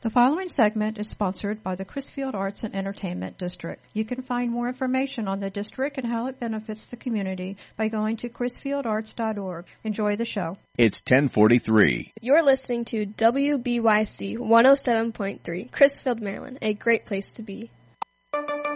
The following segment is sponsored by the Crisfield Arts and Entertainment District. You can find more information on the district and how it benefits the community by going to crisfieldarts.org. Enjoy the show. It's 10:43. You're listening to WBYC 107.3, Crisfield, Maryland, a great place to be.